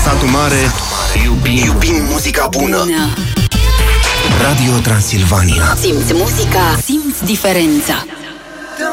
Satu Mare, iubim muzica bună. Radio Transilvania. Simți muzica, simți diferența.